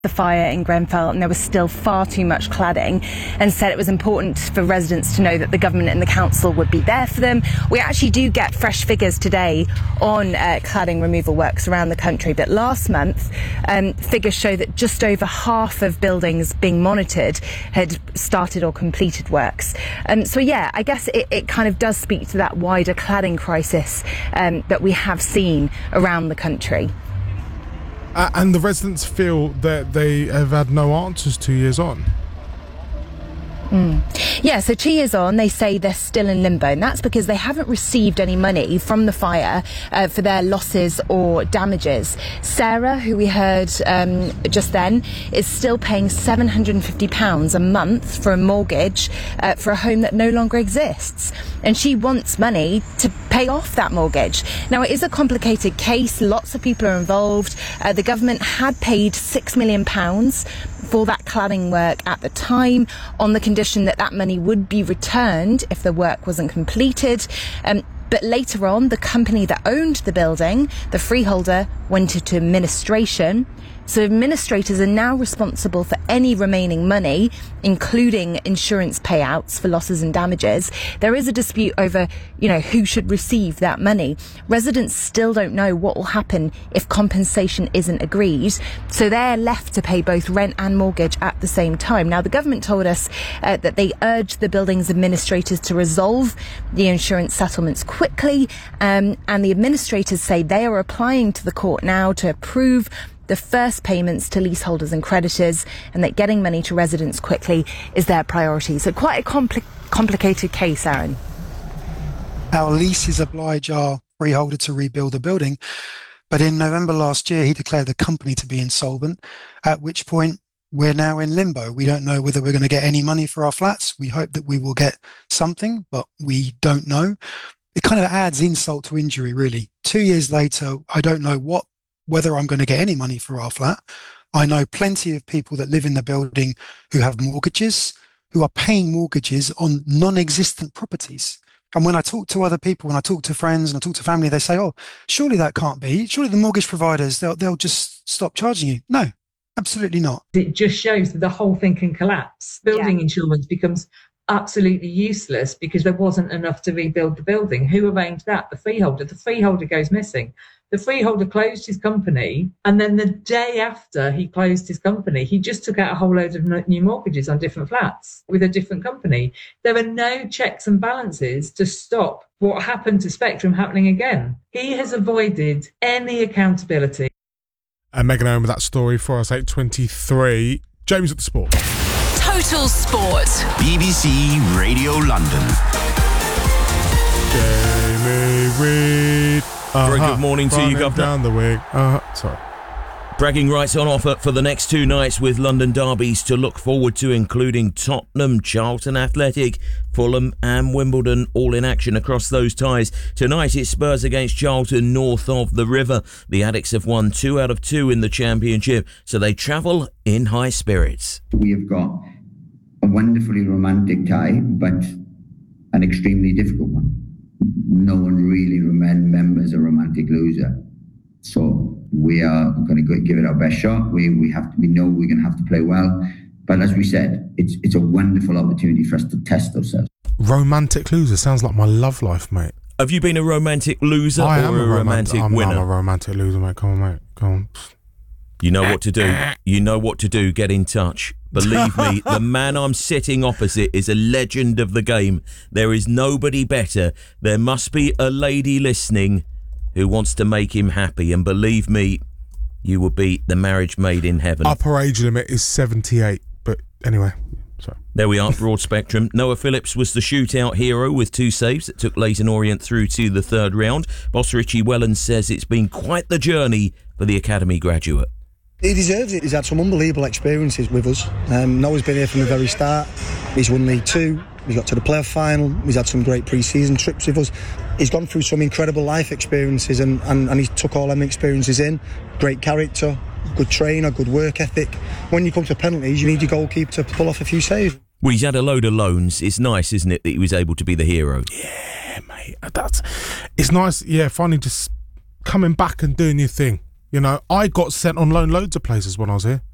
the fire in Grenfell, and there was still far too much cladding, and said it was important for residents to know that the government and the council would be there for them. We actually do get fresh figures today on cladding removal works around the country, but last month figures show that just over half of buildings being monitored had started or completed works. So yeah, I guess it kind of does speak to that wider cladding crisis that we have seen around the country. And the residents feel that they have had no answers 2 years on. Yeah, so 2 years on, they say they're still in limbo, and that's because they haven't received any money from the fire for their losses or damages. Sarah, who we heard just then, is still paying £750 a month for a mortgage for a home that no longer exists, and she wants money to pay off that mortgage. Now, it is a complicated case. Lots of people are involved. The government had paid £6 million for that cladding work at the time, on the condition that that money would be returned if the work wasn't completed. But later on, the company that owned the building, the freeholder, went into administration. So administrators are now responsible for any remaining money, including insurance payouts for losses and damages. There is a dispute over, who should receive that money. Residents still don't know what will happen if compensation isn't agreed. So they're left to pay both rent and mortgage at the same time. Now, the government told us that they urged the building's administrators to resolve the insurance settlements quickly. And the administrators say they are applying to the court now to approve the first payments to leaseholders and creditors, and that getting money to residents quickly is their priority. So quite a complicated case, Aaron. Our leases oblige our freeholder to rebuild the building, but in November last year, he declared the company to be insolvent, at which point we're now in limbo. We don't know whether we're going to get any money for our flats. We hope that we will get something, but we don't know. It kind of adds insult to injury, really. 2 years later, I don't know whether I'm going to get any money for our flat. I know plenty of people that live in the building who have mortgages, who are paying mortgages on non-existent properties. And when I talk to other people, when I talk to friends and I talk to family, they say, oh, surely that can't be. Surely the mortgage providers, they'll just stop charging you. No, absolutely not. It just shows that the whole thing can collapse. Building insurance becomes absolutely useless because there wasn't enough to rebuild the building. Who arranged that? The freeholder. The freeholder goes missing. The freeholder closed his company, and then the day after he closed his company, he just took out a whole load of new mortgages on different flats with a different company. There are no checks and balances to stop what happened to Spectrum happening again. He has avoided any accountability. And Megan Owen with that story for us, 8:23. James at the Sport. Total Sport. BBC Radio London. Jamie Reid. Very good morning to you, Governor. Down the wing. Sorry. Bragging rights on offer for the next two nights with London derbies to look forward to, including Tottenham, Charlton Athletic, Fulham and Wimbledon, all in action across those ties. Tonight it's Spurs against Charlton north of the river. The Addicts have won 2 out of 2 in the Championship, so they travel in high spirits. We have got a wonderfully romantic tie, but an extremely difficult one. No one really remembers a romantic loser. So we are going to give it our best shot. We know we're going to have to play well. But as we said, it's a wonderful opportunity for us to test ourselves. Romantic loser sounds like my love life, mate. Have you been a romantic loser or a romantic winner? I'm a romantic loser, mate. Come on, mate. Come on. You know what to do. You know what to do. Get in touch. Believe me, the man I'm sitting opposite is a legend of the game. There is nobody better. There must be a lady listening who wants to make him happy. And believe me, you will be the marriage made in heaven. Upper age limit is 78. But anyway, sorry. There we are, broad spectrum. Noah Phillips was the shootout hero with 2 saves that took Leyton Orient through to the third round. Boss Richie Wellens says it's been quite the journey for the academy graduate. He deserves it. He's had some unbelievable experiences with us. Noah's been here from the very start. He's won League 2. He's got to the playoff final. He's had some great pre-season trips with us. He's gone through some incredible life experiences and he took all them experiences in. Great character, good trainer, good work ethic. When you come to penalties, you need your goalkeeper to pull off a few saves. Well, he's had a load of loans. It's nice, isn't it, that he was able to be the hero? Yeah, mate. It's nice, finally just coming back and doing your thing. You know, I got sent on loan loads of places when I was here.